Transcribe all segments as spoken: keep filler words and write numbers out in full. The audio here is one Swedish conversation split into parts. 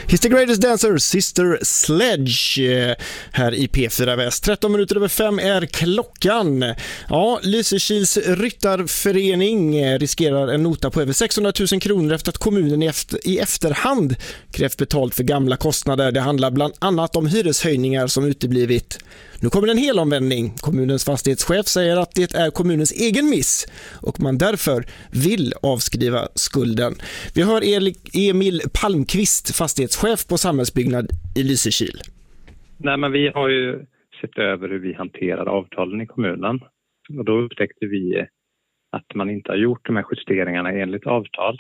He's the greatest dancer, Sister Sledge, här i P fyra Väst. tretton minuter över fem är klockan. Ja, Lysekils ryttarförening riskerar en nota på över sexhundratusen kronor efter att kommunen i, efter, i efterhand krävt betalt för gamla kostnader. Det handlar bland annat om hyreshöjningar som uteblivit. Nu kommer en hel omvändning. Kommunens fastighetschef säger att det är kommunens egen miss och man därför vill avskriva skulden. Vi hör Emil Palmqvist, fastighetschef på Samhällsbyggnad i Lysekil. Nej, men vi har ju sett över hur vi hanterar avtalen i kommunen och då upptäckte vi att man inte har gjort de här justeringarna enligt avtal.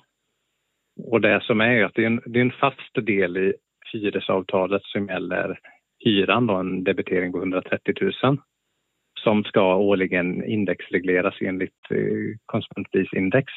Och det som är att det är en, det är en fast del i hyresavtalet som gäller hyran, då, en debitering på hundratrettio tusen som ska årligen indexregleras enligt eh, konsumentprisindex.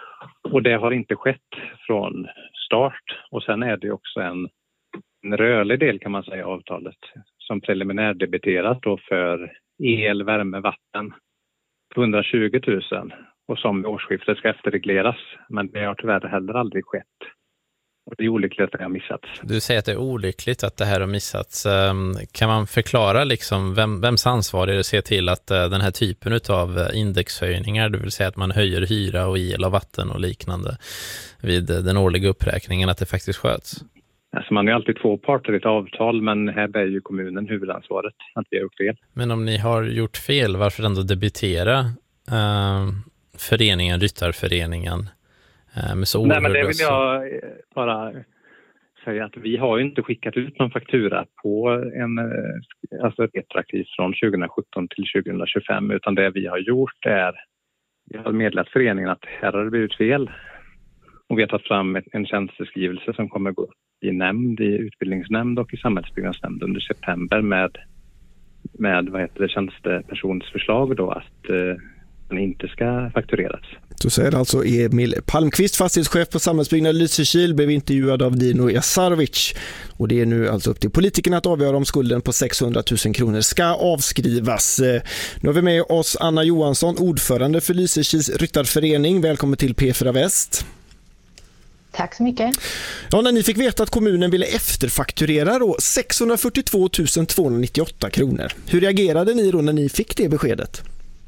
Och det har inte skett från start. Och sen är det också en, en rörlig del kan man säga av avtalet som preliminärdebiteras då för el, värme, vatten på hundratjugo tusen och som årsskiftet ska efterregleras. Men det har tyvärr heller aldrig skett. Och det är olyckligt att det har missats. Du säger att det är olyckligt att det här har missats. Kan man förklara liksom vem, vems ansvar är det att se till att den här typen av indexhöjningar, det vill säga att man höjer hyra och el och vatten och liknande vid den årliga uppräkningen, att det faktiskt sköts? Alltså man är alltid två parter i ett avtal, men här bär ju kommunen huvudansvaret att vi har gjort fel. Men om ni har gjort fel, varför ändå debitera uh, föreningen, ryttarföreningen? Nej, men det vill jag bara säga att vi har ju inte skickat ut någon faktura på en alltså retroaktiv från tjugosjutton till tjugotjugofem, utan det vi har gjort är vi har meddelat föreningen att här har det blivit fel och vi har tagit fram en tjänsteskrivelse som kommer gå i nämnd, i utbildningsnämnd och i samhällsbyggnadsnämnd under september med, med vad heter det, tjänstepersonsförslag då att eh, den inte ska faktureras. Så säger alltså Emil Palmqvist, fastighetschef på Samhällsbyggnad Lysekil, blev intervjuad av Dino Jasarovic. Och det är nu alltså upp till politikerna att avgöra om skulden på sexhundratusen kronor ska avskrivas. Nu har vi med oss Anna Johansson, ordförande för Lysekils ryttarförening. Välkommen till P fyra Väst. Tack så mycket. Ja, när ni fick veta att kommunen ville efterfakturera då sexhundrafyrtiotvå tusen tvåhundranittioåtta kronor. Hur reagerade ni då när ni fick det beskedet?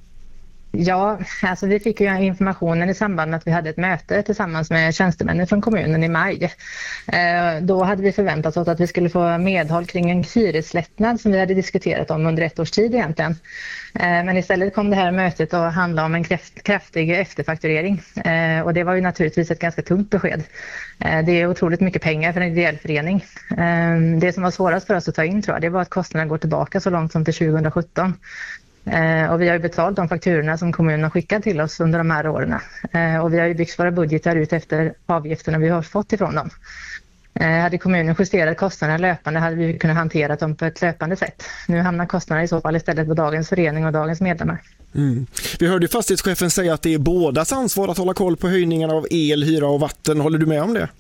Ja, alltså vi fick ju informationen i samband med att vi hade ett möte tillsammans med tjänstemännen från kommunen i maj. Eh, då hade vi förväntat oss att vi skulle få medhåll kring en hyreslättnad som vi hade diskuterat om under ett års tid egentligen. Eh, men istället kom det här mötet att handla om en kraft, kraftig efterfakturering. Eh, och det var ju naturligtvis ett ganska tungt besked. Eh, det är otroligt mycket pengar för en ideell förening. Eh, det som var svårast för oss att ta in tror jag, det var att kostnaderna går tillbaka så långt som till tjugosjutton. Eh, och vi har ju betalt de fakturorna som kommunen har skickat till oss under de här åren. Eh, och vi har ju byggt våra budgetar ut efter avgifterna vi har fått ifrån dem. Eh, hade kommunen justerat kostnaderna löpande hade vi kunnat hantera dem på ett löpande sätt. Nu hamnar kostnaderna i så fall istället på dagens förening och dagens medlemmar. Mm. Vi hörde fastighetschefen säga att det är bådas ansvar att hålla koll på höjningarna av el, hyra och vatten. Håller du med om det?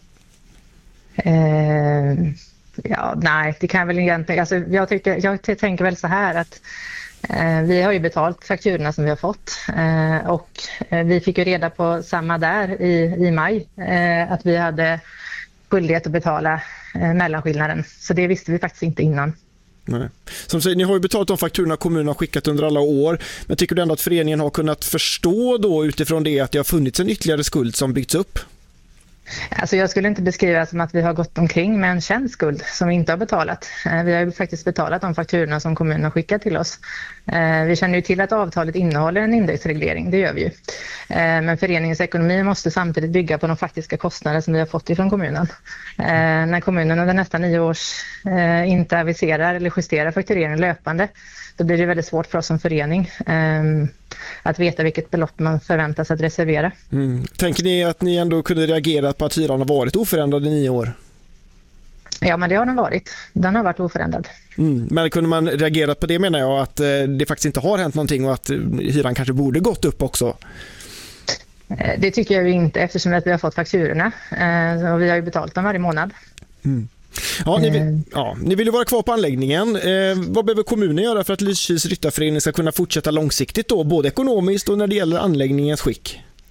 Eh, ja, nej, det kan väl egentligen... Alltså, jag, tycker, jag tänker väl så här att Eh, vi har ju betalt fakturorna som vi har fått eh, och eh, vi fick ju reda på samma där i, i maj eh, att vi hade skyldighet att betala eh, mellanskillnaden. Så det visste vi faktiskt inte innan. Nej. Som säger, ni har ju betalt de fakturorna kommunen har skickat under alla år, men tycker du ändå att föreningen har kunnat förstå då utifrån det att det har funnits en ytterligare skuld som byggts upp? Alltså jag skulle inte beskriva det som att vi har gått omkring med en känd skuld som vi inte har betalat. Vi har ju faktiskt betalat de fakturorna som kommunen har skickat till oss. Vi känner ju till att avtalet innehåller en indexreglering, det gör vi ju. Men föreningens ekonomi måste samtidigt bygga på de faktiska kostnader som vi har fått ifrån kommunen. När kommunen under nästan nio års inte aviserar eller justerar faktureringen löpande, då blir det väldigt svårt för oss som förening att veta vilket belopp man förväntas att reservera. Mm. Tänker ni att ni ändå kunde reagera på att hyran har varit oförändrad i nio år? Ja, men det har den varit. Den har varit oförändrad. Mm. Men kunde man reagera på det, menar jag, att det faktiskt inte har hänt någonting och att hyran kanske borde gått upp också? Det tycker jag inte, eftersom att vi har fått fakturorna och vi har ju betalt dem varje månad. Mm. Ja, ni vill, ja, ni vill ju vara kvar på anläggningen. Eh, vad behöver kommunen göra för att Lysekils ryttarförening ska kunna fortsätta långsiktigt då, både ekonomiskt och när det gäller anläggningens skick?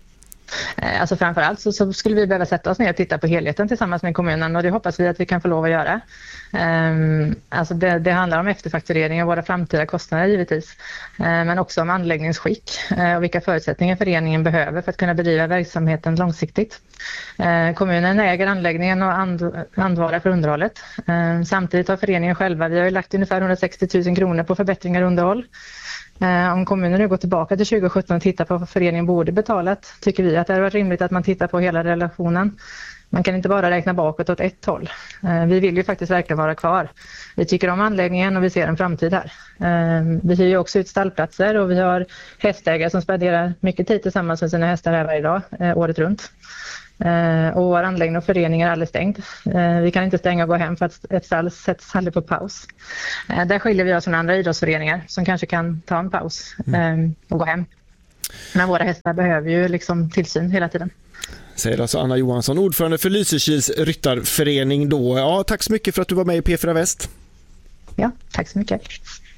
Alltså framförallt så, så skulle vi behöva sätta oss ner och titta på helheten tillsammans med kommunen, och det hoppas vi att vi kan få lov att göra. Um, alltså det, det handlar om efterfakturering av våra framtida kostnader givetvis, uh, men också om anläggningsskick uh, och vilka förutsättningar föreningen behöver för att kunna bedriva verksamheten långsiktigt. Uh, kommunen äger anläggningen och and, ansvarar för underhållet. Uh, samtidigt har föreningen själva, vi har ju lagt ungefär hundrasextio tusen kronor på förbättringar och underhåll. Uh, om kommunen nu går tillbaka till tjugo sjutton och tittar på vad föreningen borde betalat, tycker vi att det är rimligt att man tittar på hela relationen. Man kan inte bara räkna bakåt åt ett håll. Uh, vi vill ju faktiskt verkligen vara kvar. Vi tycker om anläggningen och vi ser en framtid här. Uh, vi hyr ju också ut stallplatser och vi har hästägare som spenderar mycket tid tillsammans med sina hästar här varje dag, uh, året runt. Uh, och vår anläggning och förening är aldrig stängd. Uh, vi kan inte stänga och gå hem för att ett stall sätts aldrig på paus. Uh, där skiljer vi oss från andra idrottsföreningar som kanske kan ta en paus uh, och gå hem. Men våra hästar behöver ju liksom tillsyn hela tiden. Säger alltså Anna Johansson, ordförande för Lysekils ryttarförening då. Ja, tack så mycket för att du var med i P fyra Väst. Ja, tack så mycket.